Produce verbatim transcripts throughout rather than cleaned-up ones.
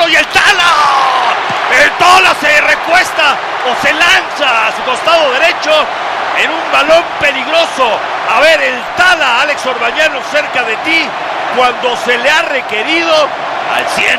y el Tala. El Tala se recuesta o se lanza a su costado derecho en un balón peligroso. A ver, el Tala, Alex Orbañano, cerca de ti cuando se le ha requerido al cien.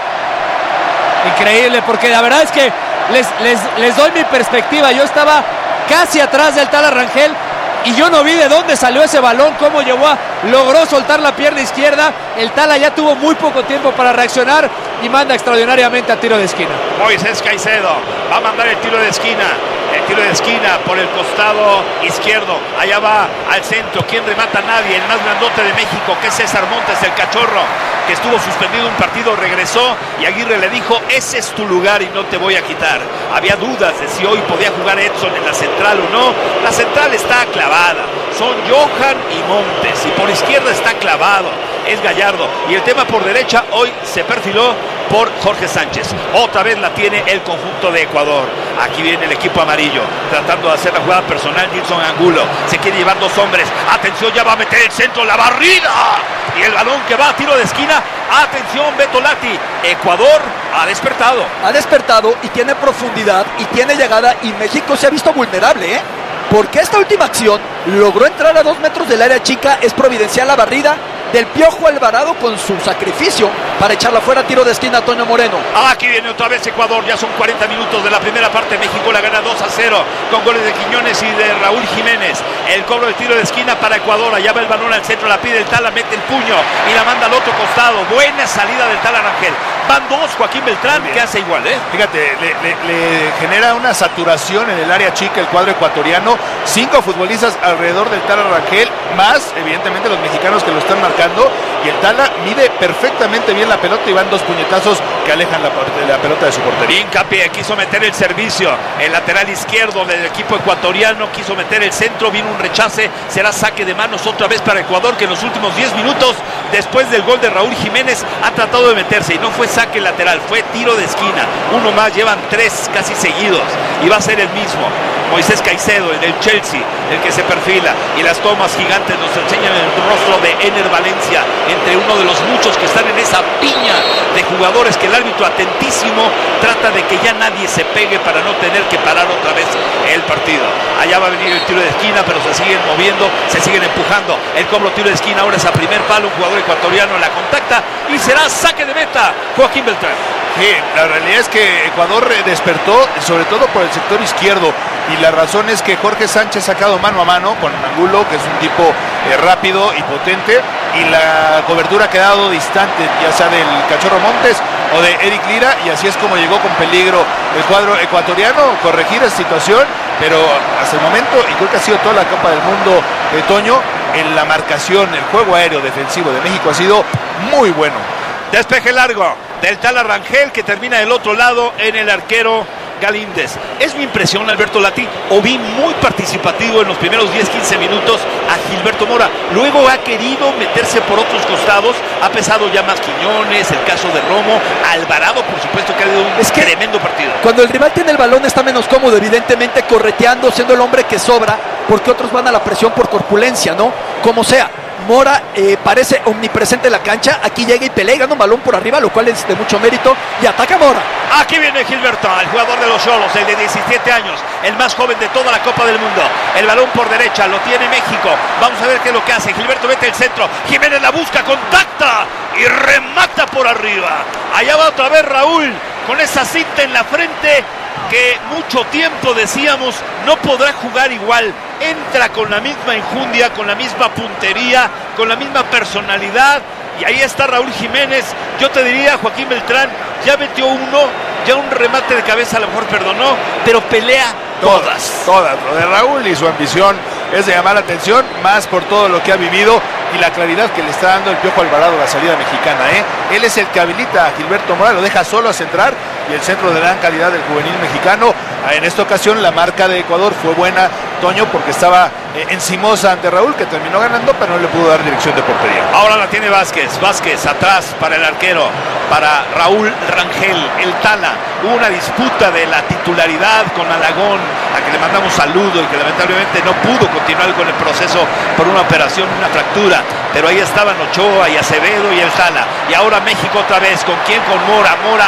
Increíble, porque la verdad es que les, les, les doy mi perspectiva. Yo estaba casi atrás del Tala Rangel y yo no vi de dónde salió ese balón, cómo llegó a, logró soltar la pierna izquierda. El Tala ya tuvo muy poco tiempo para reaccionar y manda extraordinariamente a tiro de esquina. Moisés Caicedo va a mandar el tiro de esquina. El tiro de esquina por el costado izquierdo. Allá va al centro. ¿Quién remata? Nadie. El más grandote de México, que es César Montes, el cachorro, que estuvo suspendido un partido, regresó y Aguirre le dijo: ese es tu lugar y no te voy a quitar. Había dudas de si hoy podía jugar Edson en la central o no. La central está clavada. Son Johan y Montes. Y por izquierda está clavado. Es Gallardo. Y el tema por derecha hoy se perfiló por Jorge Sánchez. Otra vez la tiene el conjunto de Ecuador. Aquí viene el equipo amarillo tratando de hacer la jugada personal. Gilson Angulo se quiere llevar dos hombres. Atención, ya va a meter el centro, la barrida. Y el balón que va a tiro de esquina. Atención, Beto Lati. Ecuador ha despertado. Ha despertado y tiene profundidad y tiene llegada. Y México se ha visto vulnerable, ¿eh? Porque esta última acción logró entrar a dos metros del área chica. Es providencial la barrida del Piojo Alvarado con su sacrificio para echarla fuera. Tiro de esquina, Toño Moreno. Aquí viene otra vez Ecuador. Ya son cuarenta minutos de la primera parte. México la gana dos a cero con goles de Quiñones y de Raúl Jiménez. El cobro del tiro de esquina para Ecuador. Allá va el balón al centro, la pide el Tala, mete el puño y la manda al otro costado. Buena salida del Tala Rangel. Van dos, Joaquín Beltrán, que hace igual, ¿eh? Fíjate, le, le, le genera una saturación en el área chica el cuadro ecuatoriano. Cinco futbolistas alrededor del Tala Rangel, más evidentemente los mexicanos que lo están marcando. Y el Tala mide perfectamente bien la pelota y van dos puñetazos que alejan la, la pelota de su portería. Hincapié, quiso meter el servicio. El lateral izquierdo del equipo ecuatoriano quiso meter el centro. Vino un rechace. Será saque de manos otra vez para Ecuador, que en los últimos diez minutos, después del gol de Raúl Jiménez, ha tratado de meterse. Y no fue saque lateral, fue tiro de esquina. Uno más, llevan tres casi seguidos. Y va a ser el mismo. Moisés Caicedo, el del Chelsea, el que se perfila. Y las tomas gigantes nos enseñan el rostro de Ener Valencia, entre uno de los muchos que están en esa piña de jugadores que el árbitro, atentísimo, trata de que ya nadie se pegue para no tener que parar otra vez el partido. Allá va a venir el tiro de esquina, pero se siguen moviendo, se siguen empujando. El cobro tiro de esquina ahora es a primer palo, un jugador ecuatoriano la contacta y será saque de meta. Joaquín Beltrán. Sí, la realidad es que Ecuador despertó, sobre todo por el sector izquierdo, y la razón es que Jorge Sánchez ha sacado mano a mano con Angulo, que es un tipo eh, rápido y potente, y la cobertura ha quedado distante, ya sea del Cachorro Montes o de Eric Lira, y así es como llegó con peligro el cuadro ecuatoriano, corregir esa situación, pero hasta el momento, y creo que ha sido toda la Copa del Mundo de Toño, en la marcación, el juego aéreo defensivo de México ha sido muy bueno. Despeje largo del Tala Rangel, que termina del otro lado en el arquero Galíndez. Es mi impresión, Alberto Lati, o vi muy participativo en los primeros diez quince minutos a Gilberto Mora. Luego ha querido meterse por otros costados, ha pesado ya más Quiñones, el caso de Romo, Alvarado, por supuesto, que ha dado un es que tremendo partido. Cuando el rival tiene el balón está menos cómodo, evidentemente correteando, siendo el hombre que sobra, porque otros van a la presión por corpulencia, ¿no? Como sea. Mora eh, parece omnipresente en la cancha. Aquí llega y pelea y gana un balón por arriba, lo cual es de mucho mérito. Y ataca Mora. Aquí viene Gilberto, el jugador de los Xolos, el de diecisiete años, el más joven de toda la Copa del Mundo. El balón por derecha, lo tiene México. Vamos a ver qué es lo que hace. Gilberto mete el centro. Jiménez la busca, contacta y remata por arriba. Allá va otra vez Raúl con esa cinta en la frente, que mucho tiempo decíamos no podrá jugar igual. Entra con la misma enjundia, con la misma puntería, con la misma personalidad. Y ahí está Raúl Jiménez. Yo te diría, Joaquín Beltrán, ya metió uno, ya un remate de cabeza a lo mejor perdonó, pero pelea todas. Todas. Lo de Raúl y su ambición es de llamar la atención, más por todo lo que ha vivido y la claridad que le está dando el Piojo Alvarado a la salida mexicana, ¿eh? Él es el que habilita a Gilberto Mora, lo deja solo a centrar, y el centro de gran calidad del juvenil mexicano. En esta ocasión la marca de Ecuador fue buena, Toño, porque estaba eh, encimosa ante Raúl, que terminó ganando, pero no le pudo dar dirección de portería. Ahora la tiene Vázquez, Vázquez atrás para el arquero, para Raúl Rangel, el Tala. Hubo una disputa de la titularidad con Alagón, a que le mandamos saludo y que lamentablemente no pudo continuar con el proceso por una operación, una fractura, pero ahí estaban Ochoa y Acevedo y el Tala. Y ahora México otra vez, ¿con quién? Con Mora, Mora